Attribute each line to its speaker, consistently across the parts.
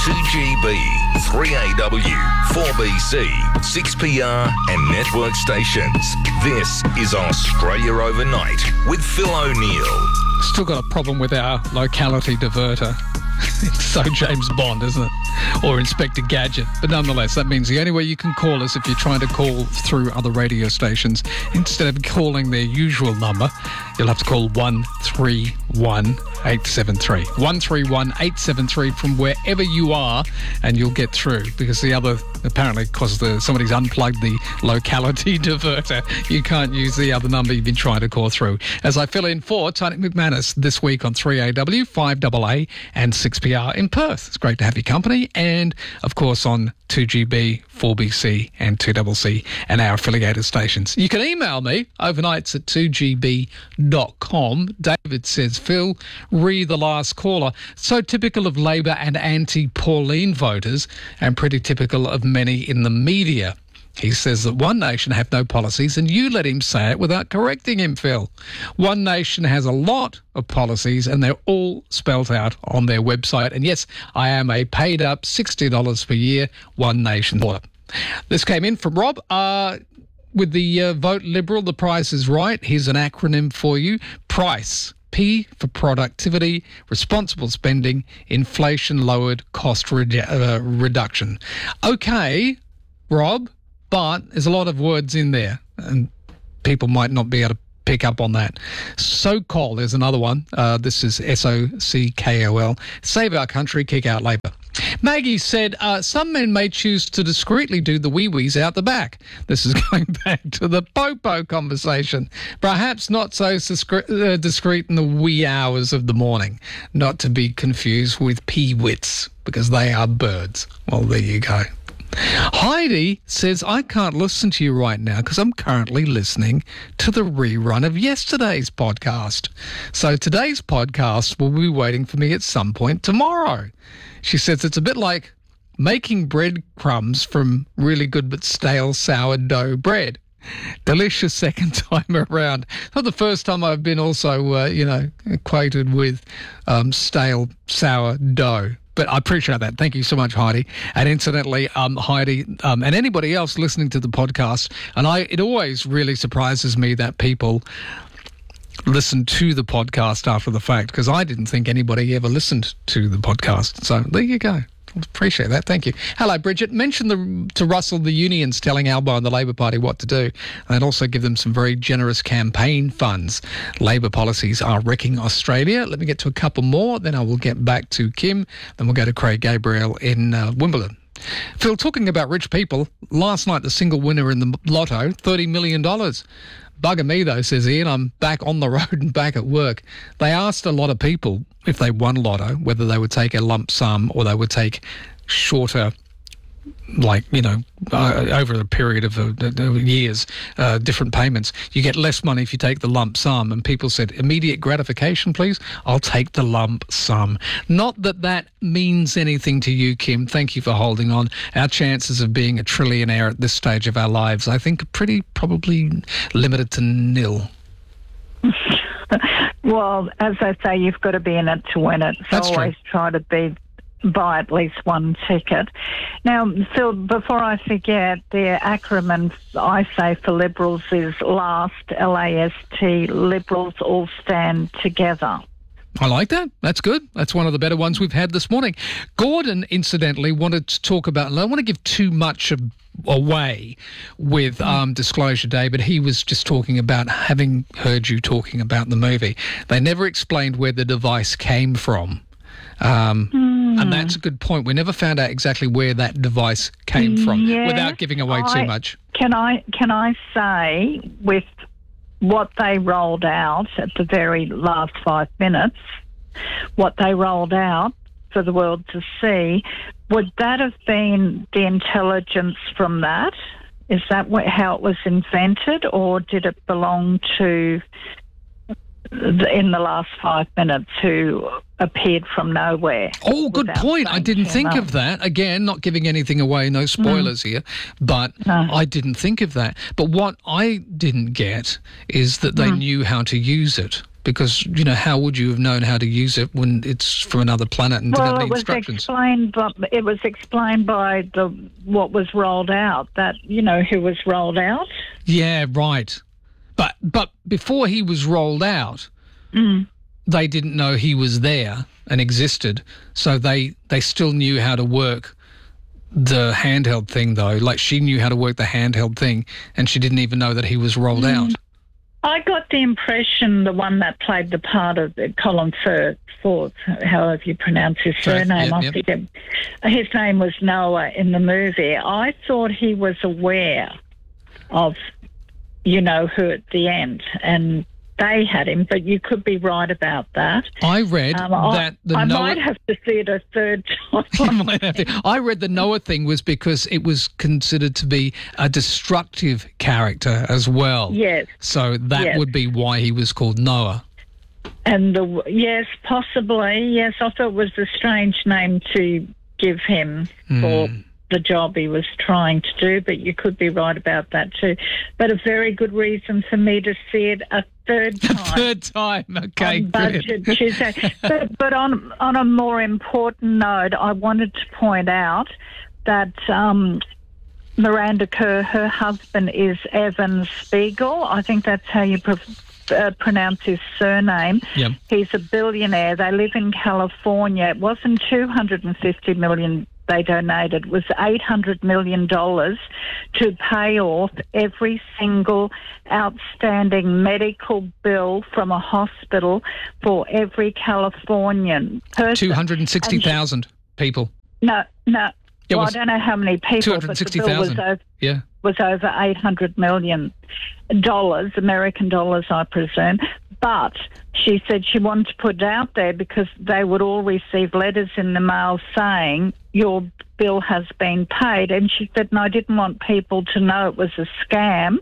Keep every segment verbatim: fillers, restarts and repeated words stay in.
Speaker 1: two G B, three A W, four B C, six P R and network stations. This is Australia Overnight with Phil O'Neill.
Speaker 2: Still got a problem with our locality diverter. It's so James Bond, isn't it? Or Inspector Gadget. But nonetheless, that means the only way you can call us if you're trying to call through other radio stations, instead of calling their usual number, you'll have to call one three one eight seven three. one three one eight seven three from wherever you are, and you'll get through. Because the other, apparently, because the, somebody's unplugged the locality diverter, you can't use the other number you've been trying to call through. As I fill in for Tony McManus this week on three A W, five A A and six P R in Perth. It's great to have your company. And, of course, on two G B, four B C and two C C and our affiliated stations. You can email me, overnights at two G B dot com. David says, Phil, read the last caller. So typical of Labor and anti-Pauline voters, and pretty typical of many in the media. He says that One Nation have no policies, and you let him say it without correcting him, Phil. One Nation has a lot of policies, and they're all spelt out on their website. And yes, I am a paid-up sixty dollars per year One Nation supporter. This came in from Rob. Uh, with the uh, vote Liberal, the price is right. Here's an acronym for you. PRICE. P for productivity, responsible spending, inflation lowered, cost redu- uh, reduction. Okay, Rob. But there's a lot of words in there, and people might not be able to pick up on that. So-called, there's another one. Uh, this is S O C K O L. Save our country, kick out Labor. Maggie said, uh, some men may choose to discreetly do the wee-wees out the back. This is going back to the popo conversation. Perhaps not so discreet, uh, discreet in the wee hours of the morning. Not to be confused with peewits, because they are birds. Well, there you go. Heidi says, I can't listen to you right now because I'm currently listening to the rerun of yesterday's podcast. So today's podcast will be waiting for me at some point tomorrow. She says it's a bit like making breadcrumbs from really good but stale sourdough bread. Delicious second time around. Not the first time I've been also, uh, you know, acquainted with um, stale sourdough. But I appreciate that. Thank you so much, Heidi. And incidentally, um, Heidi um, and anybody else listening to the podcast, and I, it always really surprises me that people listen to the podcast after the fact, because I didn't think anybody ever listened to the podcast. So there you go. Appreciate that. Thank you. Hello, Bridget. Mention the, to Russell the unions telling Albo and the Labor Party what to do, and also give them some very generous campaign funds. Labor policies are wrecking Australia. Let me get to a couple more, then I will get back to Kim, then we'll go to Craig Gabriel in uh, Wimbledon. Phil, talking about rich people, last night the single winner in the lotto, thirty million dollars. Bugger me, though, says Ian, I'm back on the road and back at work. They asked a lot of people if they won lotto, whether they would take a lump sum or they would take shorter, like, you know, uh, over a period of uh, years, uh, different payments. You get less money if you take the lump sum. And people said, immediate gratification, please. I'll take the lump sum. Not that that means anything to you, Kim. Thank you for holding on. Our chances of being a trillionaire at this stage of our lives, I think, are pretty probably limited to nil.
Speaker 3: Well, as I say, you've got to be in it to win it. So
Speaker 2: That's
Speaker 3: always
Speaker 2: true.
Speaker 3: try to be buy at least one ticket. Now, Phil, before I forget, the acronym I say for Liberals is LAST, L A S T, Liberals All Stand Together.
Speaker 2: I like that. That's good. That's one of the better ones we've had this morning. Gordon, incidentally, wanted to talk about, and I don't want to give too much of, away with um, Disclosure Day, but he was just talking about having heard you talking about the movie. They never explained where the device came from. Um, mm. And that's a good point. We never found out exactly where that device came from,
Speaker 3: yes,
Speaker 2: without giving away
Speaker 3: I,
Speaker 2: too much.
Speaker 3: Can I can I say, with what they rolled out at the very last five minutes, what they rolled out for the world to see, would that have been the intelligence from that? Is that what, how it was invented, or did it belong to, in the last five minutes, who appeared from nowhere?
Speaker 2: Oh, good point. I didn't think
Speaker 3: much.
Speaker 2: of that. Again, not giving anything away, no spoilers mm. here, but
Speaker 3: no.
Speaker 2: I didn't think of that. But what I didn't get is that they mm. knew how to use it. Because, you know, how would you have known how to use it when it's from another planet and didn't
Speaker 3: Well,
Speaker 2: have
Speaker 3: it
Speaker 2: any
Speaker 3: was
Speaker 2: instructions?
Speaker 3: explained, but it was explained by the what was rolled out. That you know who was rolled out.
Speaker 2: Yeah, right. But but before he was rolled out,
Speaker 3: Mm.
Speaker 2: they didn't know he was there and existed, so they they still knew how to work the handheld thing, though. Like, she knew how to work the handheld thing, and she didn't even know that he was rolled
Speaker 3: Mm.
Speaker 2: out.
Speaker 3: I got the impression the one that played the part of Colin Firth, Forth, however you pronounce his
Speaker 2: Firth,
Speaker 3: surname,
Speaker 2: yep,
Speaker 3: I
Speaker 2: yep.
Speaker 3: forget. His name was Noah in the movie. I thought he was aware of, you know, her at the end, and they had him, but you could be right about that.
Speaker 2: I read
Speaker 3: Um, I,
Speaker 2: that the
Speaker 3: I
Speaker 2: Noah...
Speaker 3: might have to see it a third
Speaker 2: You
Speaker 3: time.
Speaker 2: might have to. I read the Noah thing was because it was considered to be a destructive character as well.
Speaker 3: Yes.
Speaker 2: So that
Speaker 3: Yes.
Speaker 2: would be why he was called Noah.
Speaker 3: And the yes, possibly. Yes, I thought it was a strange name to give him for
Speaker 2: Mm.
Speaker 3: the job he was trying to do, but you could be right about that too. But a very good reason for me to see it a third time.
Speaker 2: Third time. Okay,
Speaker 3: on Budget
Speaker 2: brilliant.
Speaker 3: Tuesday. but but on, on a more important note, I wanted to point out that um, Miranda Kerr, her husband is Evan Spiegel. I think that's how you pro- uh, pronounce his surname.
Speaker 2: Yep.
Speaker 3: He's a billionaire. They live in California. It wasn't two hundred fifty million dollars they donated. It was eight hundred million dollars to pay off every single outstanding medical bill from a hospital for every Californian person.
Speaker 2: two hundred sixty thousand people.
Speaker 3: No, no.
Speaker 2: It
Speaker 3: well,
Speaker 2: was
Speaker 3: I don't know how many people, but the bill was
Speaker 2: two hundred sixty thousand.
Speaker 3: over,
Speaker 2: Yeah.
Speaker 3: was over eight hundred million dollars, American dollars, I presume. But she said she wanted to put it out there because they would all receive letters in the mail saying your bill has been paid. And she said, no, I didn't want people to know it was a scam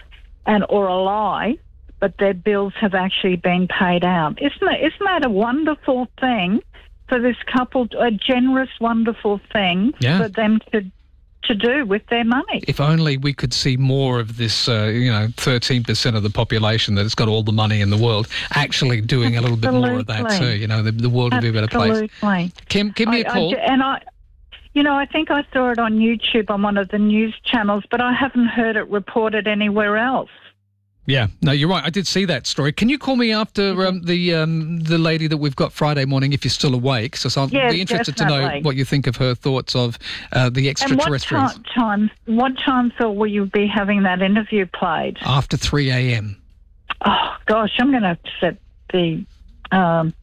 Speaker 3: and or a lie, but their bills have actually been paid out. Isn't that, isn't that a wonderful thing for this couple, a generous, wonderful thing
Speaker 2: Yeah.
Speaker 3: for them to to do with their money?
Speaker 2: If only we could see more of this, uh, you know, thirteen percent of the population that's got all the money in the world actually doing a little bit more of that too.
Speaker 3: Absolutely.
Speaker 2: You know, the, the world would be a better place.
Speaker 3: Absolutely.
Speaker 2: Kim, give me a
Speaker 3: I- I
Speaker 2: call.
Speaker 3: ju- and I, you know, I think I saw it on YouTube on one of the news channels, but I haven't heard it reported anywhere else.
Speaker 2: Yeah, no, you're right. I did see that story. Can you call me after um, the um, the lady that we've got Friday morning if you're still awake? So I'll
Speaker 3: Yes,
Speaker 2: be interested to know
Speaker 3: definitely.
Speaker 2: what you think of her thoughts of uh, the
Speaker 3: And what
Speaker 2: extraterrestrials
Speaker 3: ti- time? What time, Phil, will you be having that interview played?
Speaker 2: after three a.m.
Speaker 3: Oh gosh, I'm going to have to set the um,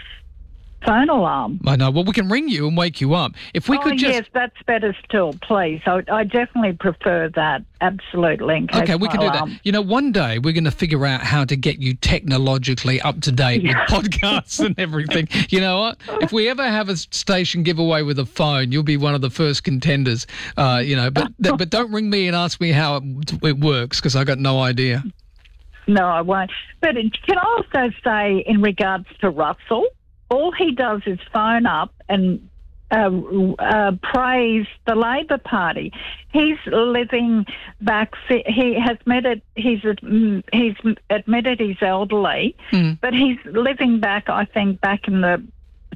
Speaker 3: phone alarm.
Speaker 2: I know. Well, we can ring you and wake you up. If we
Speaker 3: oh
Speaker 2: could just...
Speaker 3: yes, that's better still, please. I, I definitely prefer that. Absolutely. In case
Speaker 2: Okay, we can
Speaker 3: my
Speaker 2: do that.
Speaker 3: alarm-
Speaker 2: You know, one day we're going to figure out how to get you technologically up to date with podcasts and everything. You know what? If we ever have a station giveaway with a phone, you'll be one of the first contenders. Uh, you know, but but don't ring me and ask me how it, it works because I got no idea.
Speaker 3: No, I won't. But it- can I also say, in regards to Russell, all he does is phone up and uh, uh, praise the Labor Party. He's living back. He has admitted he's he's admitted he's elderly,
Speaker 2: Mm.
Speaker 3: but he's living back. I think back in the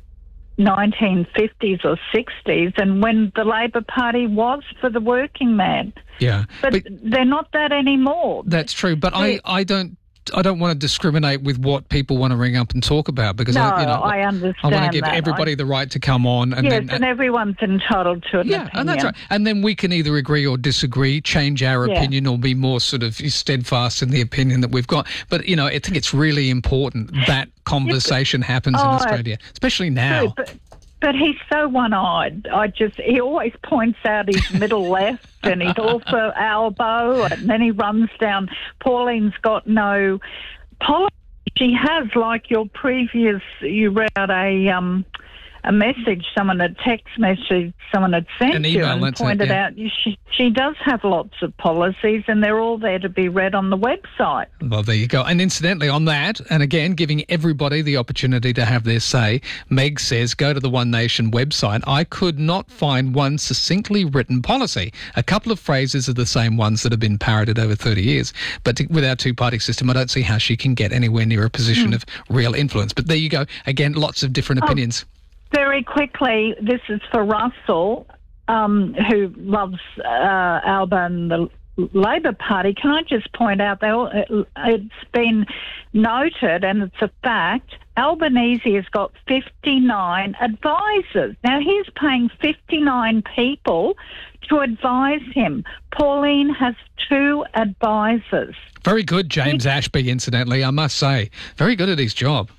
Speaker 3: nineteen fifties or sixties, and when the Labor Party was for the working man.
Speaker 2: Yeah,
Speaker 3: But,
Speaker 2: but
Speaker 3: they're not that anymore.
Speaker 2: that's true. But I, I don't. I don't want to discriminate with what people want to ring up and talk about because
Speaker 3: no,
Speaker 2: I, you know,
Speaker 3: I understand
Speaker 2: I want to give
Speaker 3: that.
Speaker 2: everybody the right to come on and
Speaker 3: yes,
Speaker 2: then
Speaker 3: and everyone's entitled to an
Speaker 2: yeah,
Speaker 3: opinion.
Speaker 2: and that's right. And then we can either agree or disagree, change our
Speaker 3: Yeah.
Speaker 2: opinion, or be more sort of steadfast in the opinion that we've got. But you know, I think it's really important that conversation happens in
Speaker 3: Oh,
Speaker 2: Australia, especially now.
Speaker 3: But, but he's so one-eyed. I just he always points out his middle left and his also elbow, and then he runs down. Pauline's got no policy. She has, like your previous, you read out a um a message, someone had text message, someone had sent
Speaker 2: An
Speaker 3: you
Speaker 2: email,
Speaker 3: and
Speaker 2: that's it,
Speaker 3: pointed
Speaker 2: yeah.
Speaker 3: out you, she, she does have lots of policies and they're all there to be read on the website.
Speaker 2: Well, there you go. And incidentally, on that, and again, giving everybody the opportunity to have their say, Meg says, go to the One Nation website. I could not find one succinctly written policy. A couple of phrases are the same ones that have been parroted over thirty years. But to, with our two-party system, I don't see how she can get anywhere near a position mm. of real influence. But there you go. Again, lots of different
Speaker 3: Oh,
Speaker 2: opinions.
Speaker 3: Very quickly, this is for Russell, um, who loves uh, Alba and the Labor Party. Can I just point out, they all, it's been noted, and it's a fact, Albanese has got fifty-nine advisors. Now, he's paying fifty-nine people to advise him. Pauline has two advisors.
Speaker 2: Very good, James he, Ashby, incidentally, I must say. Very good at his job.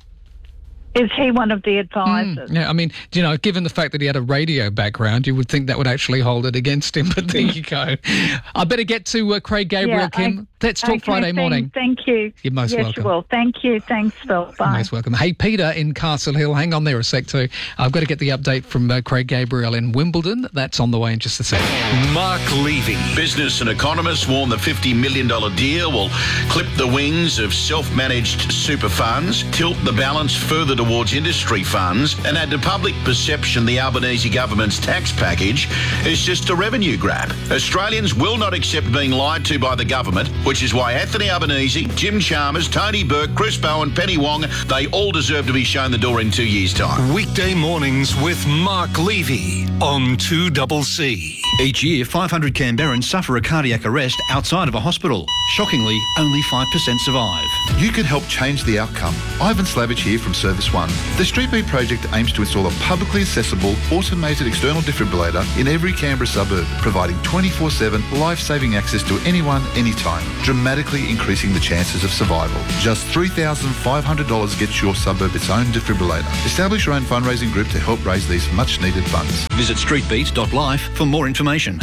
Speaker 3: Is he one of the advisors?
Speaker 2: Mm, yeah, I mean, you know, given the fact that he had a radio background, you would think that would actually hold it against him, but there you go. I better get to uh, Craig Gabriel,
Speaker 3: yeah,
Speaker 2: Kim.
Speaker 3: I,
Speaker 2: Let's talk
Speaker 3: okay,
Speaker 2: Friday
Speaker 3: thank,
Speaker 2: morning.
Speaker 3: Thank you.
Speaker 2: You're most
Speaker 3: yes,
Speaker 2: welcome.
Speaker 3: Yes, you will. Thank you. Thanks, Phil. Bye.
Speaker 2: You're most welcome. Hey, Peter in Castle Hill, hang on there a sec too. I've got to get the update from uh, Craig Gabriel in Wimbledon. That's on the way in just a sec.
Speaker 4: Mark Levy. Business and economists warn the fifty million dollars deal will clip the wings of self-managed super funds, tilt the balance further towards industry funds, and add to public perception the Albanese government's tax package is just a revenue grab. Australians will not accept being lied to by the government, which is why Anthony Albanese, Jim Chalmers, Tony Burke, Chris Bowen, Penny Wong, they all deserve to be shown the door in two years' time.
Speaker 5: Weekday mornings with Mark Levy on two C C.
Speaker 6: Each year, five hundred Canberrans suffer a cardiac arrest outside of a hospital. Shockingly, only five percent survive.
Speaker 7: You can help change the outcome. Ivan Slavich here from Service One. The Street Beat project aims to install a publicly accessible, automated external defibrillator in every Canberra suburb, providing twenty-four seven life-saving access to anyone, anytime, dramatically increasing the chances of survival. Just three thousand five hundred dollars gets your suburb its own defibrillator. Establish your own fundraising group to help raise these much-needed funds.
Speaker 6: Visit streetbeat dot life for more information.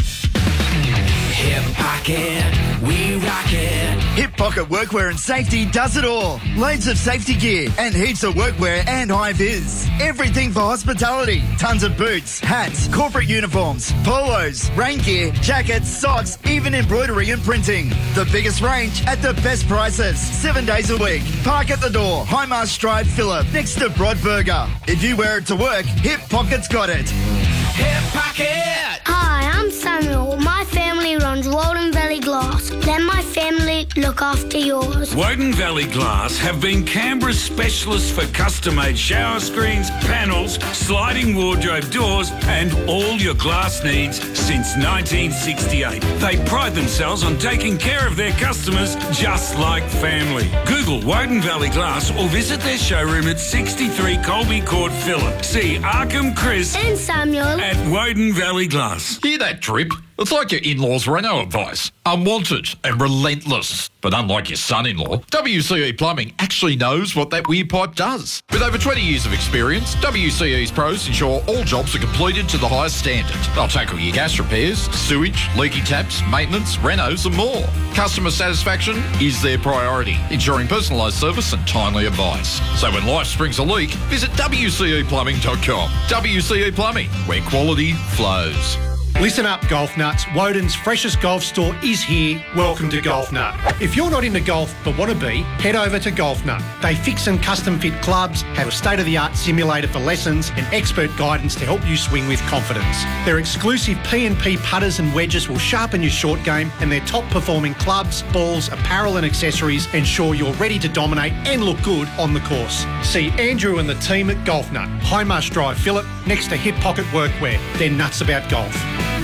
Speaker 8: Hip Pocket, we rock it.
Speaker 9: Hip Pocket Workwear and Safety does it all. Loads of safety gear and heaps of workwear and high vis. Everything for hospitality. Tons of boots, hats, corporate uniforms, polos, rain gear, jackets, socks, even embroidery and printing. The biggest range at the best prices. Seven days a week. Park at the door. Highmast Drive, Phillip, next to Broadburger. If you wear it to work, Hip Pocket's got it.
Speaker 8: Hip Pocket!
Speaker 10: Hi, I'm Samuel. My family runs Walden Valley Glass. Let my family look after yours.
Speaker 11: Woden Valley Glass have been Canberra's specialists for custom-made shower screens, panels, sliding wardrobe doors and all your glass needs since nineteen sixty-eight. They pride themselves on taking care of their customers just like family. Google Woden Valley Glass or visit their showroom at sixty-three Colby Court, Phillip. See Arkham Chris
Speaker 10: and Samuel
Speaker 11: at Woden Valley Glass.
Speaker 12: Hear that, Trip? It's like your in-laws' Renault advice. Unwanted and relentless. But unlike your son-in-law, W C E Plumbing actually knows what that weird pipe does. With over twenty years of experience, W C E's pros ensure all jobs are completed to the highest standard. They'll tackle your gas repairs, sewage, leaky taps, maintenance, renos and more. Customer satisfaction is their priority, ensuring personalised service and timely advice. So when life springs a leak, visit W C E plumbing dot com. W C E Plumbing, where quality flows.
Speaker 13: Listen up, Golf Nuts. Woden's freshest golf store is here. Welcome to Golf Nut. If you're not into golf but want to be, head over to Golf Nut. They fix and custom fit clubs, have a state-of-the-art simulator for lessons and expert guidance to help you swing with confidence. Their exclusive P and P putters and wedges will sharpen your short game, and their top-performing clubs, balls, apparel and accessories ensure you're ready to dominate and look good on the course. See Andrew and the team at Golf Nut, Highmarsh Drive, Phillip, next to Hip Pocket Workwear. They're nuts about golf.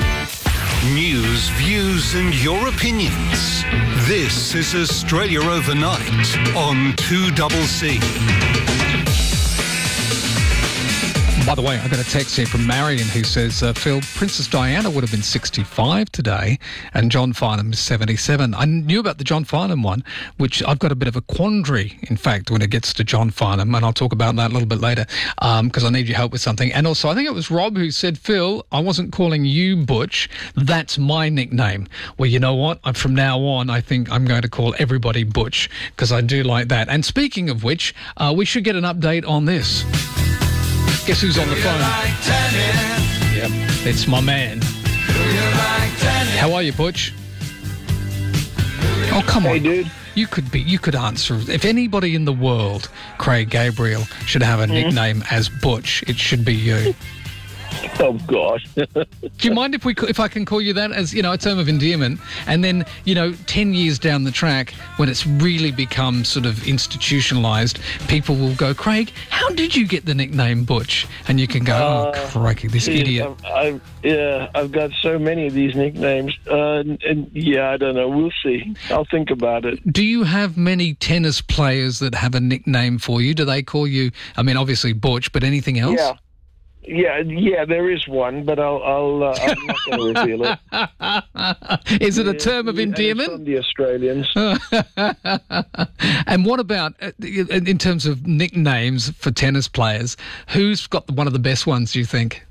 Speaker 5: News, views and your opinions. This is Australia Overnight on two C C.
Speaker 2: By the way, I got a text here from Marion who says, uh, Phil, Princess Diana would have been sixty-five today and John Farnham is seventy-seven. I knew about the John Farnham one, which I've got a bit of a quandary, in fact, when it gets to John Farnham, and I'll talk about that a little bit later because um, I need your help with something. And also, I think it was Rob who said, Phil, I wasn't calling you Butch. That's my nickname. Well, you know what? I'm, from now on, I think I'm going to call everybody Butch because I do like that. And speaking of which, uh, we should get an update on this. Guess who's on the phone? Yep, it's my man. How are you, Butch? Oh, come on.
Speaker 14: Hey, dude.
Speaker 2: You could be. You could answer. If anybody in the world, Craig Gabriel, should have a mm-hmm. nickname as Butch, it should be you.
Speaker 14: Oh gosh.
Speaker 2: Do you mind if we if I can call you that as, you know, a term of endearment? And then, you know, ten years down the track, when it's really become sort of institutionalized, people will go, Craig, how did you get the nickname Butch? And you can go, uh, oh, crikey, this
Speaker 14: geez,
Speaker 2: idiot.
Speaker 14: I've, I've, yeah, I've got so many of these nicknames. Uh, and, and yeah, I don't know. We'll see. I'll think about it.
Speaker 2: Do you have many tennis players that have a nickname for you? Do they call you, I mean, obviously Butch, but anything else?
Speaker 14: Yeah. Yeah, yeah, there is one, but I'll, I'll, uh, I'm not going to reveal it.
Speaker 2: Is it
Speaker 14: yeah,
Speaker 2: a term of
Speaker 14: yeah,
Speaker 2: endearment?
Speaker 14: From the Australians.
Speaker 2: And what about, uh, in terms of nicknames for tennis players, who's got one of the best ones, do you think?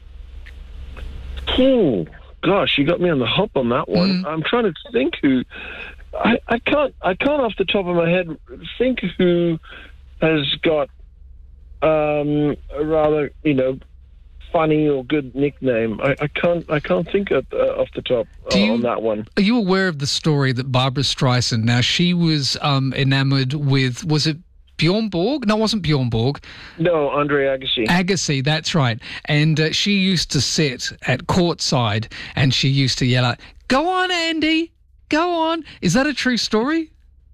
Speaker 14: Oh, gosh, you got me on the hop on that one. Mm. I'm trying to think who... I, I can't, I can't off the top of my head think who has got Um, a rather, you know, funny or good nickname. I, I can't, I can't think of, uh, off the top uh,
Speaker 2: you,
Speaker 14: on that one.
Speaker 2: Are you aware of the story that Barbara Streisand? Now she was um, enamoured with, was it Bjorn Borg? No, it wasn't Bjorn Borg.
Speaker 14: No, Andre Agassi.
Speaker 2: Agassi, that's right. And uh, she used to sit at courtside and she used to yell out, "Go on, Andy, go on." Is that a true story?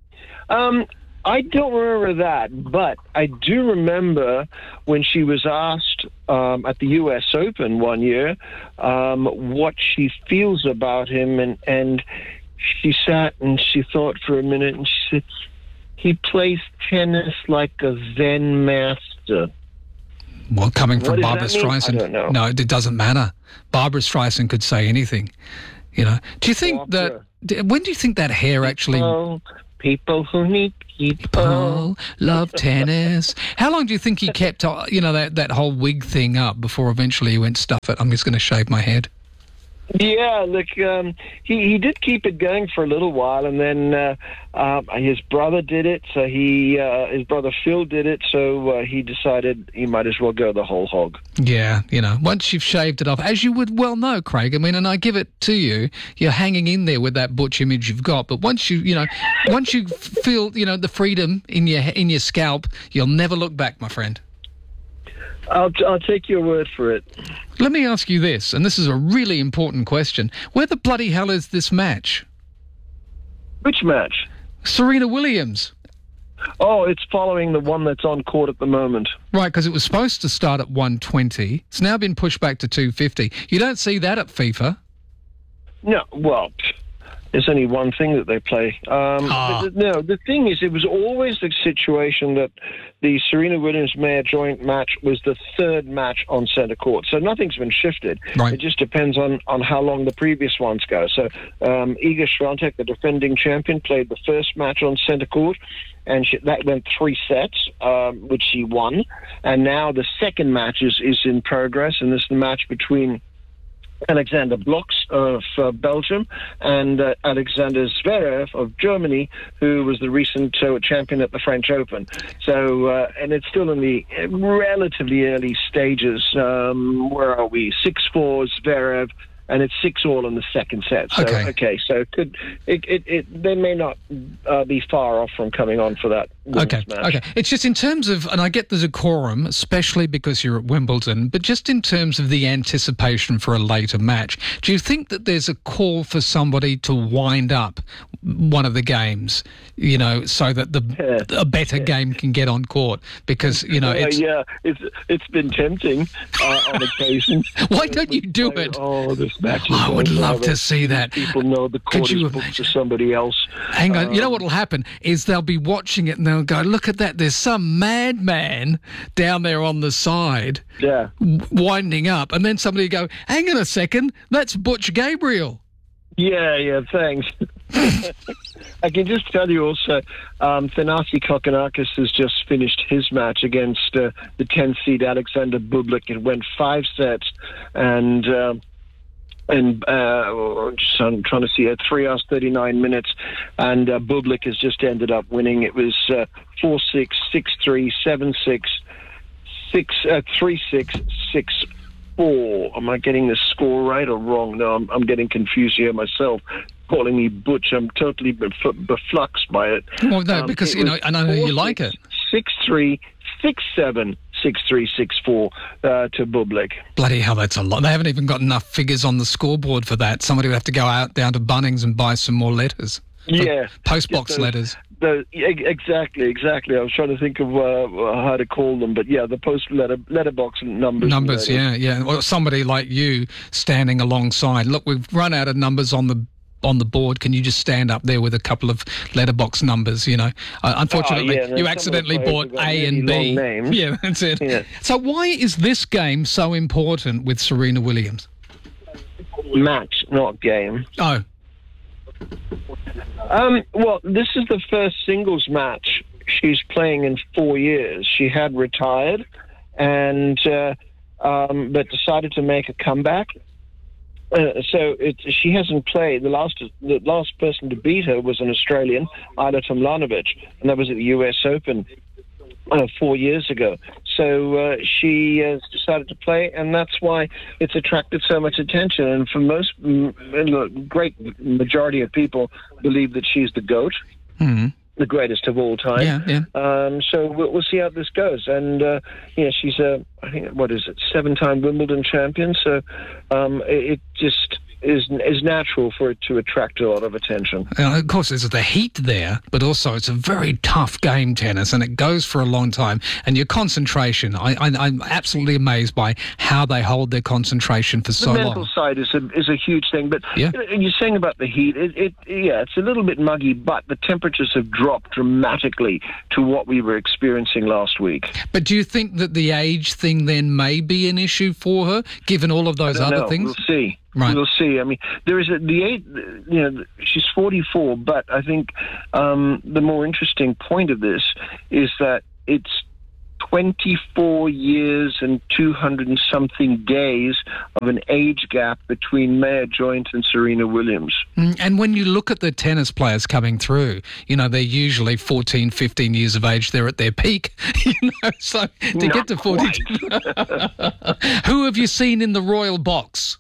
Speaker 14: Um. I don't remember that, but I do remember when she was asked um, at the U S Open one year um, what she feels about him, and, and she sat and she thought for a minute, and she said, he plays tennis like a Zen master.
Speaker 2: Well, coming from Barbara Streisand,
Speaker 14: I don't know.
Speaker 2: No, it doesn't matter. Barbara Streisand could say anything, you know. Do you think that, when do you think that hair actually...
Speaker 14: Oh, people who need
Speaker 2: people love tennis. How long do you think he kept, you know, that, that whole wig thing up before eventually he went, stuff it, I'm just going to shave my head?
Speaker 14: Yeah, look, um, he, he did keep it going for a little while, and then uh, uh, his brother did it, so he, uh, his brother Phil did it, so uh, he decided he might as well go the whole hog.
Speaker 2: Yeah, you know, once you've shaved it off, as you would well know, Craig, I mean, and I give it to you, you're hanging in there with that Butch image you've got, but once you, you know, once you feel, you know, the freedom in your in your scalp, you'll never look back, my friend.
Speaker 14: I'll, I'll take your word for it.
Speaker 2: Let me ask you this, and this is a really important question. Where the bloody hell is this match?
Speaker 14: Which match?
Speaker 2: Serena Williams.
Speaker 14: Oh, it's following the one that's on court at the moment.
Speaker 2: Right, because it was supposed to start at one twenty. It's now been pushed back to two fifty. You don't see that at FIFA?
Speaker 14: No, well... There's only one thing that they play. Um,
Speaker 2: oh.
Speaker 14: the, no, the thing is, it was always the situation that the Serena Williams-Mayer joint match was the third match on centre court. So nothing's been shifted.
Speaker 2: Right.
Speaker 14: It just depends on, on how long the previous ones go. So um, Iga Swiatek, the defending champion, played the first match on centre court, and she, that went three sets, um, which she won. And now the second match is, is in progress, and this is the match between Alexander Blocks of uh, Belgium and uh, Alexander Zverev of Germany, who was the recent uh, champion at the French Open. So, uh, and it's still in the relatively early stages. Um, where are we? six four Zverev, and it's six all in the second set. So,
Speaker 2: okay.
Speaker 14: okay so it could it, it, it they may not uh, be far off from coming on for that
Speaker 2: okay,
Speaker 14: match.
Speaker 2: Okay. It's just in terms of, and I get the decorum, especially because you're at Wimbledon, but just in terms of the anticipation for a later match, do you think that there's a call for somebody to wind up one of the games, you know, so that the yeah. a better yeah. game can get on court? Because, you know,
Speaker 14: uh,
Speaker 2: it's...
Speaker 14: yeah, it's it's been tempting uh, on occasion.
Speaker 2: Why don't you do play, it?
Speaker 14: Oh, this match is
Speaker 2: I would love to see that.
Speaker 14: People know the court is booked to somebody else.
Speaker 2: Hang on,
Speaker 14: um,
Speaker 2: you know what will happen is they'll be watching it and they'll go, look at that, there's some madman down there on the side
Speaker 14: yeah.
Speaker 2: winding up, and then somebody will go, hang on a second, that's Butch Gabriel.
Speaker 14: Yeah, yeah, thanks. I can just tell you also, um, Thanasi Kokkinakis has just finished his match against uh, the tenth seed Alexander Bublik. It went five sets, and uh, and uh, just, I'm trying to see it, three hours thirty-nine minutes, and uh, Bublik has just ended up winning. It was uh, four six, six three, seven six, six uh, three six six four. Am I getting the score right or wrong? No, I'm, I'm getting confused here myself. Calling me Butch, I'm totally bef- befluxed by it.
Speaker 2: Well, no,
Speaker 14: Um,
Speaker 2: because
Speaker 14: it
Speaker 2: you know,
Speaker 14: was
Speaker 2: and I know you
Speaker 14: four
Speaker 2: like it.
Speaker 14: Six three six seven six three six four uh, to Bublik.
Speaker 2: Bloody hell, that's a lot. They haven't even got enough figures on the scoreboard for that. Somebody would have to go out down to Bunnings and buy some more letters.
Speaker 14: Yeah,
Speaker 2: Postbox
Speaker 14: Just those-
Speaker 2: letters.
Speaker 14: The, e- exactly, exactly. I was trying to think of uh, how to call them, but yeah, the post letter letterbox numbers.
Speaker 2: Numbers, yeah, yeah. Or somebody like you standing alongside. Look, we've run out of numbers on the on the board. Can you just stand up there with a couple of letterbox numbers? You know, uh, unfortunately,
Speaker 14: Oh, yeah, and
Speaker 2: you
Speaker 14: some
Speaker 2: accidentally
Speaker 14: of the
Speaker 2: bought
Speaker 14: players have got
Speaker 2: A and
Speaker 14: really
Speaker 2: B.
Speaker 14: long names.
Speaker 2: Yeah, that's it.
Speaker 14: Yeah.
Speaker 2: So why is this game so important with Serena Williams?
Speaker 14: Match, not game.
Speaker 2: Oh.
Speaker 14: Um, well, this is the first singles match she's playing in four years. She had retired, and uh, um, but decided to make a comeback. Uh, so it, she hasn't played. The last the last person to beat her was an Australian, Ayla Tomljanovic, and that was at the U S Open uh, four years ago. So uh, she has decided to play, and that's why it's attracted so much attention. And for most, mm, great majority of people believe that she's the GOAT,
Speaker 2: Mm-hmm.
Speaker 14: the greatest of all time.
Speaker 2: Yeah, yeah.
Speaker 14: Um, so we'll, we'll see how this goes. And uh, yeah, she's a, I think, what is it, seven-time Wimbledon champion. So um, it, it just is is natural for it to attract a lot of attention.
Speaker 2: Uh, of course, there's the heat there, but also it's a very tough game, tennis, and it goes for a long time. And your concentration, I, I, I'm absolutely amazed by how they hold their concentration for so
Speaker 14: the mental
Speaker 2: long.
Speaker 14: side is a is a huge thing, but
Speaker 2: Yeah.
Speaker 14: you know, you're saying about the heat. It, it yeah, it's a little bit muggy, but the temperatures have dropped dramatically to what we were experiencing last week.
Speaker 2: But do you think that the age thing then may be an issue for her, given all of those
Speaker 14: I don't
Speaker 2: other
Speaker 14: know.
Speaker 2: things?
Speaker 14: We'll see.
Speaker 2: Right.
Speaker 14: We'll see. I mean, there is a, the eight. You know, she's forty-four, but I think um, the more interesting point of this is that it's twenty-four years and two hundred and something days of an age gap between Maya Joint and Serena Williams.
Speaker 2: Mm, And when you look at the tennis players coming through, you know, they're usually fourteen, fifteen years of age. They're at their peak, you know, so to
Speaker 14: Not
Speaker 2: get to forty. Who have you seen in the Royal Box?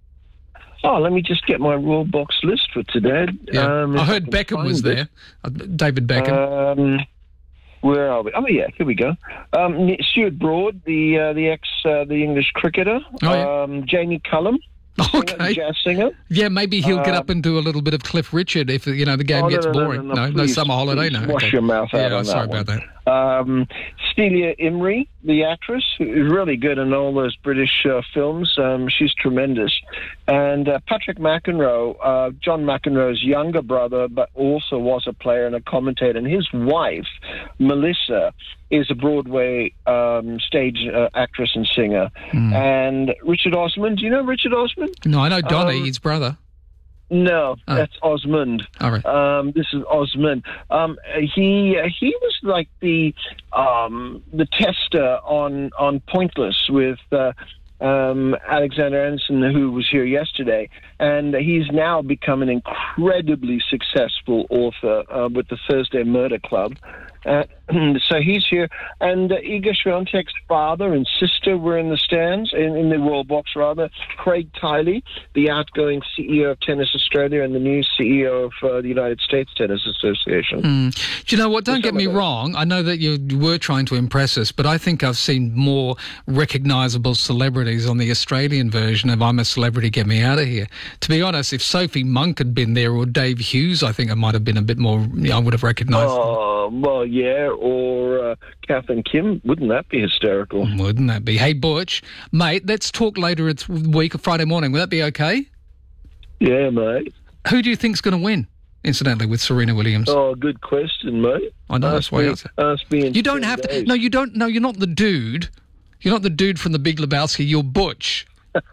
Speaker 14: Oh, let me just get my Royal Box list for today.
Speaker 2: Yeah.
Speaker 14: Um, if
Speaker 2: I heard
Speaker 14: can
Speaker 2: Beckham was
Speaker 14: find
Speaker 2: there.
Speaker 14: it.
Speaker 2: Uh, David Beckham.
Speaker 14: Um, where are we? Oh, yeah, here we go. Um, Stuart Broad, the uh, the ex uh, the English cricketer.
Speaker 2: Oh, yeah.
Speaker 14: um, Jamie Cullum,
Speaker 2: Okay.
Speaker 14: jazz singer.
Speaker 2: Yeah, maybe he'll get
Speaker 14: uh,
Speaker 2: up and do a little bit of Cliff Richard if, you know, the game
Speaker 14: Oh, no,
Speaker 2: gets
Speaker 14: no, no,
Speaker 2: boring.
Speaker 14: no, no,
Speaker 2: no,
Speaker 14: please,
Speaker 2: summer holiday,
Speaker 14: please
Speaker 2: no.
Speaker 14: wash
Speaker 2: okay.
Speaker 14: your mouth out
Speaker 2: Yeah,
Speaker 14: on
Speaker 2: I'm sorry
Speaker 14: that
Speaker 2: about
Speaker 14: one.
Speaker 2: that.
Speaker 14: Um, Celia Imrie, the actress, who's really good in all those British uh, films. Um, she's tremendous. And uh, Patrick McEnroe, uh, John McEnroe's younger brother, but also was a player and a commentator. And his wife, Melissa, is a Broadway um, stage uh, actress and singer.
Speaker 2: Mm.
Speaker 14: And Richard Osman, do you know Richard Osman?
Speaker 2: No, I know Donny,
Speaker 14: Um,
Speaker 2: his brother.
Speaker 14: No,
Speaker 2: Oh.
Speaker 14: that's Osmond.
Speaker 2: All right.
Speaker 14: Um, this is Osmond. Um, he he was like the um, the tester on on Pointless with uh, um, Alexander Anderson, who was here yesterday, and he's now become an incredibly successful author uh, with the Thursday Murder Club. Uh, so he's here, and uh, Iga Swiatek's father and sister were in the stands, in, in the Royal Box rather. Craig Tiley, the outgoing C E O of Tennis Australia and the new C E O of uh, the United States Tennis Association.
Speaker 2: Mm. Do you know what? Don't get me wrong. I know that you were trying to impress us, but I think I've seen more recognisable celebrities on the Australian version of I'm a Celebrity, Get Me Out of Here. To be honest, if Sophie Monk had been there or Dave Hughes, I think I might have been a bit more, I would have recognised them.
Speaker 14: Oh, well, yeah, or uh, Kath and Kim. Wouldn't that be hysterical?
Speaker 2: Wouldn't that be? Hey, Butch, mate, let's talk later this week, Friday morning. Will that be okay?
Speaker 14: Yeah, mate.
Speaker 2: Who do you think's going to win, incidentally, with Serena Williams?
Speaker 14: Oh, good question, mate.
Speaker 2: I know, that's
Speaker 14: Ask
Speaker 2: why I
Speaker 14: me-
Speaker 2: asked.
Speaker 14: ask me in
Speaker 2: You don't
Speaker 14: ten
Speaker 2: have to.
Speaker 14: days.
Speaker 2: No, you don't. No, you're not the dude. You're not the dude from the Big Lebowski. You're Butch.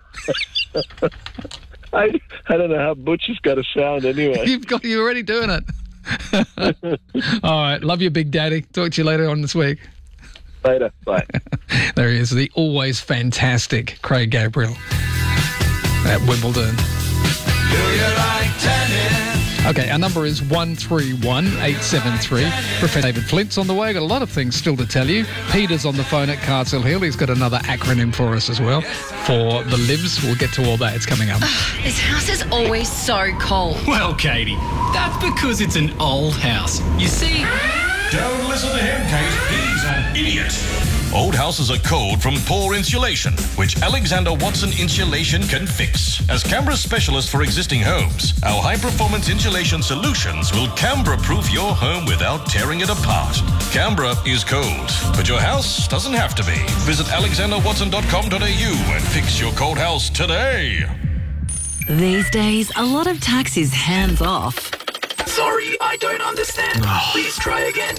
Speaker 14: I, I don't know how Butch has got to sound anyway.
Speaker 2: You've got. You're already doing it. All right. Love you, Big Daddy. Talk to you later on this week.
Speaker 14: Later. Bye.
Speaker 2: There he is, the always fantastic Craig Gabriel at Wimbledon.
Speaker 8: Do you like tennis?
Speaker 2: Okay, our number is one three one eight seven three. Professor David Flint's on the way. Got a lot of things still to tell you. Peter's on the phone at Cardsell Hill. He's got another acronym for us as well for the Libs. We'll get to all that. It's coming up.
Speaker 15: This house is always so cold.
Speaker 16: Well, Katie, that's because it's an old house. You see...
Speaker 17: Don't listen to him, Kate. He's an idiot.
Speaker 1: Old houses are cold from poor insulation, which Alexander Watson Insulation can fix. As Canberra's specialist for existing homes, our high-performance insulation solutions will Canberra-proof your home without tearing it apart. Canberra is cold, but your house doesn't have to be. Visit alexander watson dot com dot a u and fix your cold house today.
Speaker 18: These days, a lot of tax is hands-off.
Speaker 8: Sorry, I don't understand. Please try again.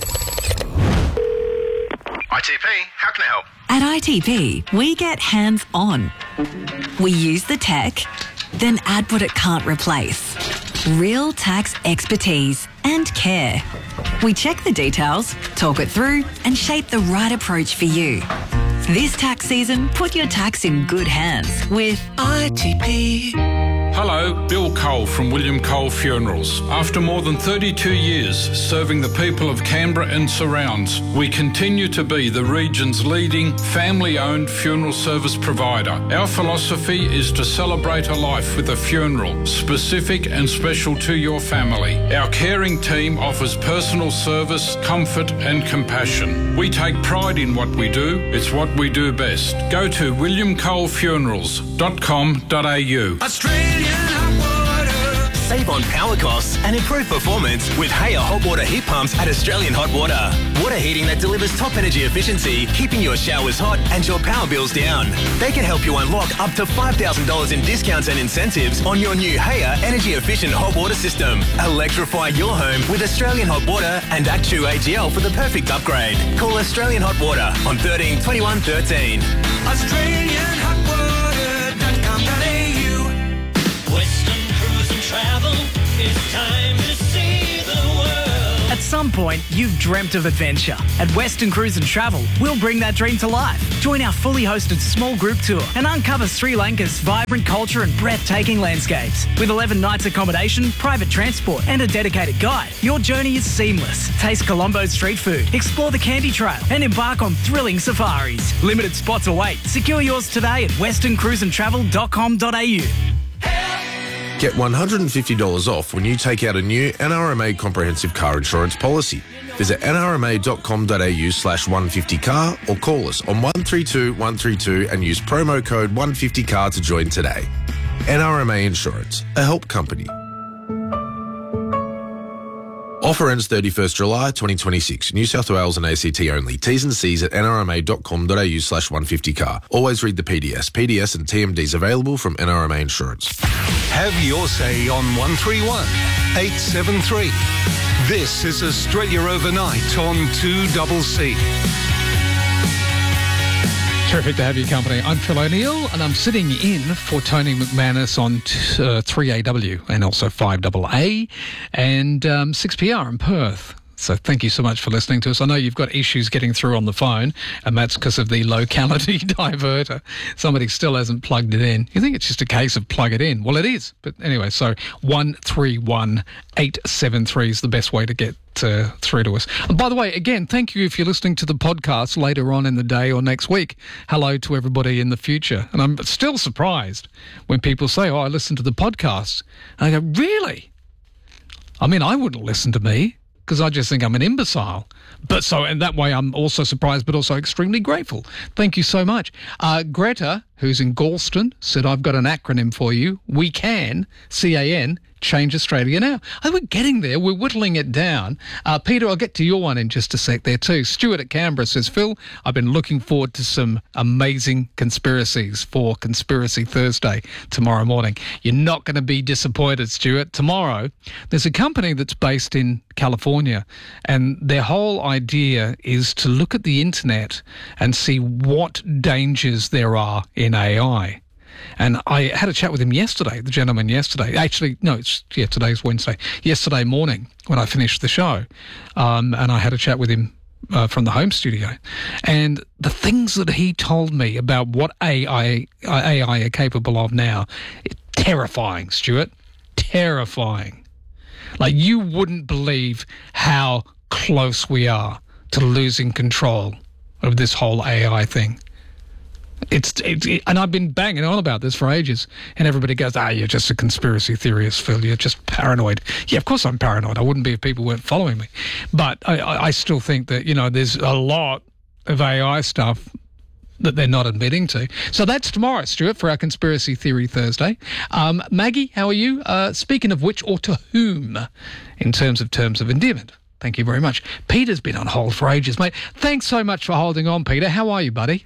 Speaker 19: I T P, how can I help?
Speaker 18: At I T P, we get hands-on. We use the tech, then add what it can't replace. Real tax expertise and care. We check the details, talk it through, and shape the right approach for you. This tax season, put your tax in good hands with I T P.
Speaker 11: Hello, Bill Cole from William Cole Funerals. After more than thirty-two years serving the people of Canberra and surrounds, we continue to be the region's leading family-owned funeral service provider. Our philosophy is to celebrate a life with a funeral, specific and special to your family. Our caring team offers personal service, comfort and compassion. We take pride in what we do. It's what we do best. Go to william cole funerals dot com dot a u.
Speaker 8: Australian hot water.
Speaker 20: Save on power costs and improve performance with Haya hot water heat pumps at Australian Hot Water. Water heating that delivers top energy efficiency, keeping your showers hot and your power bills down. They can help you unlock up to five thousand dollars in discounts and incentives on your new Haya energy efficient hot water system. Electrify your home with Australian Hot Water and Actu A G L for the perfect upgrade. Call Australian Hot Water on thirteen twenty-one thirteen.
Speaker 8: Australian hot water dot com dot a u. Western Cruise and Travel. It's time to see the world.
Speaker 21: At some point, you've dreamt of adventure. At Western Cruise and Travel, we'll bring that dream to life. Join our fully hosted small group tour and uncover Sri Lanka's vibrant culture and breathtaking landscapes. With eleven nights accommodation, private transport and a dedicated guide, your journey is seamless. Taste Colombo's street food, explore the Candy Trail and embark on thrilling safaris. Limited spots await. Secure yours today at western cruise and travel dot com dot a u.
Speaker 22: Get one hundred fifty dollars off when you take out a new N R M A comprehensive car insurance policy. Visit n r m a dot com dot a u slash one fifty car or call us on one three two one three two and use promo code one fifty car to join today. N R M A Insurance, a help company. Offer ends thirty-first July twenty twenty-six. New South Wales and A C T only. T's and C's at n r m a dot com dot a u slash one fifty car. Always read the P D S. P D S and T M Ds available from N R M A Insurance.
Speaker 5: Have your say on one three one eight seven three. This is Australia Overnight on two C C.
Speaker 2: Terrific to have your company. I'm Phil O'Neill and I'm sitting in for Tony McManus on t- uh, three A W and also five A A and um, six P R in Perth. So thank you so much for listening to us. I know you've got issues getting through on the phone, and that's because of the locality diverter. Somebody still hasn't plugged it in. You think it's just a case of plug it in. Well, it is. But anyway, so one three one eight seven three is the best way to get uh, through to us. And by the way, again, thank you if you're listening to the podcast later on in the day or next week. Hello to everybody in the future. And I'm still surprised when people say, oh, I listened to the podcast. And I go, really? I mean, I wouldn't listen to me, because I just think I'm an imbecile. But so, and that way I'm also surprised, but also extremely grateful. Thank you so much. Uh, Greta, who's in Galston, said, I've got an acronym for you. We can, C A N, change Australia now. I think we're getting there. We're whittling it down. Uh, Peter, I'll get to your one in just a sec there too. Stuart at Canberra says, Phil, I've been looking forward to some amazing conspiracies for Conspiracy Thursday tomorrow morning. You're not going to be disappointed, Stuart. Tomorrow, there's a company that's based in California, and their whole idea is to look at the internet and see what dangers there are in A I. And I had a chat with him yesterday, the gentleman yesterday. Actually, no, it's yeah, today's Wednesday. Yesterday morning when I finished the show, um, and I had a chat with him uh, from the home studio. And the things that he told me about what A I, A I are capable of now, terrifying, Stuart, terrifying. Like, you wouldn't believe how close we are to losing control of this whole A I thing. It's, it's it, and I've been banging on about this for ages, and everybody goes, ah, you're just a conspiracy theorist, Phil, you're just paranoid. Yeah, of course I'm paranoid. I wouldn't be if people weren't following me. But I, I, I still think that, you know, there's a lot of A I stuff that they're not admitting to. So that's tomorrow, Stuart, for our Conspiracy Theory Thursday. Um, Maggie, how are you? Uh, speaking of which, or to whom, in terms of terms of endearment? Thank you very much. Peter's been on hold for ages, mate. Thanks so much for holding on, Peter. How are you, buddy?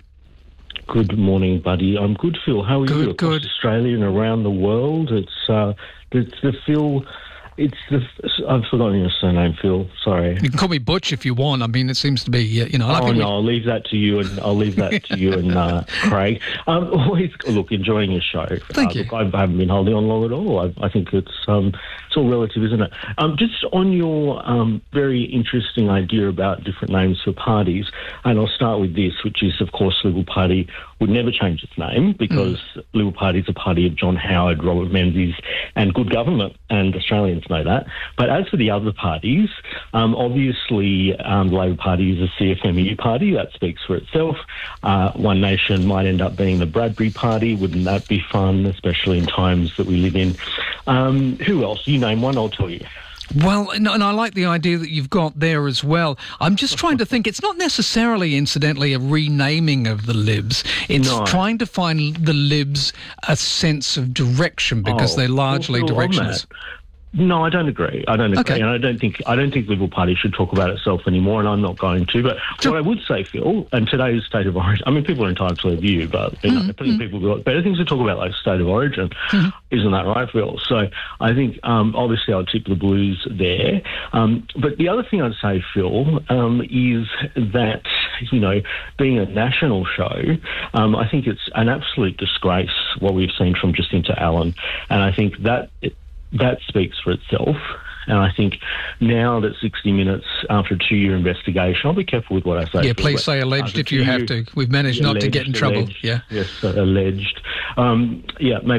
Speaker 3: Good morning, buddy. I'm good, Phil. How are
Speaker 2: good,
Speaker 3: you? Across
Speaker 2: good.
Speaker 3: Australia and around the world. It's uh, it's the Phil. It's the. I've forgotten your surname, Phil. Sorry.
Speaker 2: You can call me Butch if you want. I mean, it seems to be, you know. I
Speaker 3: Oh
Speaker 2: think
Speaker 3: no,
Speaker 2: we-
Speaker 3: I'll leave that to you, and I'll leave that to you and uh, Craig. Um, always look, enjoying your show.
Speaker 2: Thank
Speaker 3: uh,
Speaker 2: you.
Speaker 3: Look, I haven't been holding on long at all. I, I think it's um, it's all relative, isn't it? Um, just on your um, very interesting idea about different names for parties, and I'll start with this, which is, of course, Liberal Party would never change its name because mm. Liberal Party is a party of John Howard, Robert Menzies, and good government, and Australians know that. But as for the other parties, um, obviously um, the Labor Party is a C F M E U party. That speaks for itself. Uh, One Nation might end up being the Bradbury Party. Wouldn't that be fun, especially in times that we live in? Um, who else? You name one, I'll tell you.
Speaker 2: Well, and and I like the idea that you've got there as well. I'm just trying to think. It's not necessarily, incidentally, a renaming of the Libs. It's
Speaker 3: No.
Speaker 2: trying to find the Libs a sense of direction because
Speaker 3: Oh,
Speaker 2: they're largely
Speaker 3: well, on
Speaker 2: directionless.
Speaker 3: that, No, I don't agree. I don't agree,
Speaker 2: Okay.
Speaker 3: and I don't think I don't think Liberal Party should talk about itself anymore. And I'm not going to. But what I would say, Phil, and today's state of origin. I mean, people are entitled to their view, but you know,
Speaker 2: Mm-hmm.
Speaker 3: I think people have got better things to talk about, like state of origin. Isn't that right, Phil? So I think um, obviously I'd tip the Blues there. Um, but the other thing I'd say, Phil, um, is that you know, being a national show, um, I think it's an absolute disgrace what we've seen from Jacinta Allen, and I think that. It, That speaks for itself. And I think now that sixty minutes, after a two-year investigation, I'll be careful with what I say.
Speaker 2: Yeah, please say alleged
Speaker 3: After
Speaker 2: if you have
Speaker 3: two-year-
Speaker 2: to. We've managed not to get in
Speaker 3: alleged,
Speaker 2: trouble.
Speaker 3: alleged,
Speaker 2: Yeah.
Speaker 3: Yes, uh, alleged. Um, yeah, maybe.